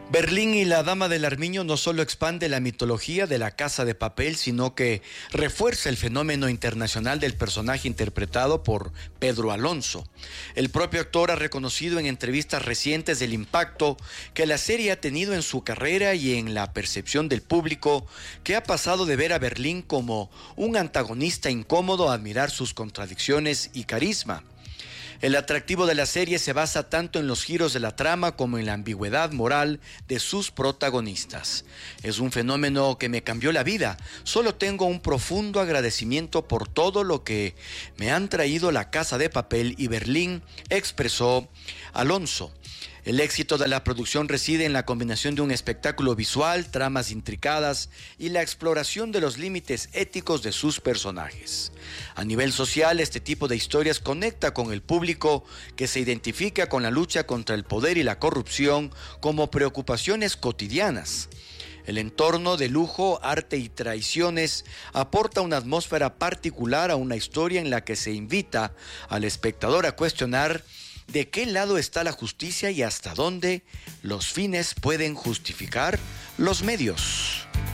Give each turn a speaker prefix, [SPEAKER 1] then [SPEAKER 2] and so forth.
[SPEAKER 1] Berlín y la Dama del Armiño no solo expande la mitología de La Casa de Papel, sino que refuerza el fenómeno internacional del personaje interpretado por Pedro Alonso. El propio actor ha reconocido en entrevistas recientes el impacto que la serie ha tenido en su carrera y en la percepción del público, que ha pasado de ver a Berlín como un antagonista incómodo a admirar sus contradicciones y carisma. El atractivo de la serie se basa tanto en los giros de la trama como en la ambigüedad moral de sus protagonistas. Es un fenómeno que me cambió la vida. Solo tengo un profundo agradecimiento por todo lo que me han traído La Casa de Papel y Berlín, expresó Alonso. El éxito de la producción reside en la combinación de un espectáculo visual, tramas intricadas y la exploración de los límites éticos de sus personajes. A nivel social, este tipo de historias conecta con el público que se identifica con la lucha contra el poder y la corrupción como preocupaciones cotidianas. El entorno de lujo, arte y traiciones aporta una atmósfera particular a una historia en la que se invita al espectador a cuestionar de qué lado está la justicia y hasta dónde los fines pueden justificar los medios.